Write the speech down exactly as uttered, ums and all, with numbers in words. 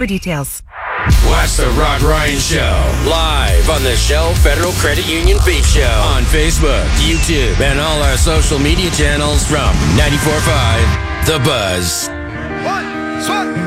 for details. Watch the Rod Ryan Show live on the Shell Federal Credit Union Beef Show on Facebook, YouTube, and all our social media channels from ninety-four point five The Buzz. One, two.